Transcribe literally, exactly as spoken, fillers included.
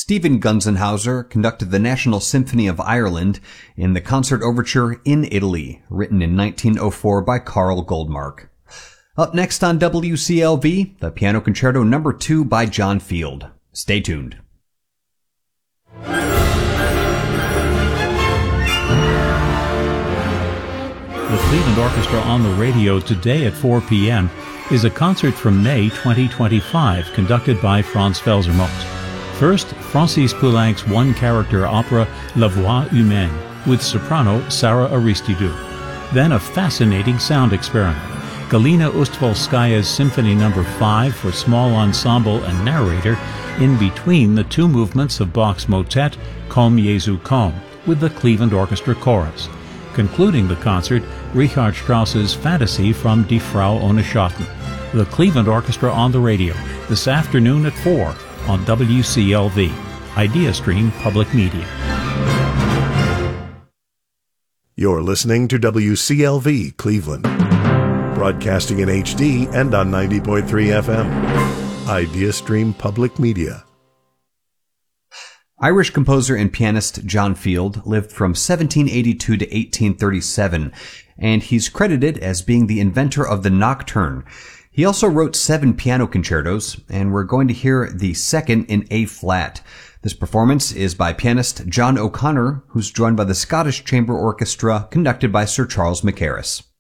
Stephen Gunzenhauser conducted the National Symphony of Ireland in the concert overture In Italy, written in nineteen oh four by Carl Goldmark. Up next on W C L V, the Piano Concerto number two by John Field. Stay tuned. The Cleveland Orchestra on the radio today at four p.m. is a concert from May twenty twenty-five conducted by Franz Felsermost. First, Francis Poulenc's one-character opera La Voix Humaine with soprano Sarah Aristidou. Then a fascinating sound experiment. Galina Ustvolskaya's Symphony number five for small ensemble and narrator in between the two movements of Bach's motet Komm Jesu komm with the Cleveland Orchestra Chorus. Concluding the concert, Richard Strauss's Fantasy from Die Frau ohne Schatten. The Cleveland Orchestra on the radio this afternoon at four on W C L V, IdeaStream Public Media. You're listening to W C L V Cleveland, broadcasting in H D and on ninety point three F M. IdeaStream Public Media. Irish composer and pianist John Field lived from seventeen eighty-two to eighteen thirty-seven, and he's credited as being the inventor of the nocturne. He also wrote seven piano concertos, and we're going to hear the second in A-flat. This performance is by pianist John O'Connor, who's joined by the Scottish Chamber Orchestra, conducted by Sir Charles Mackerras.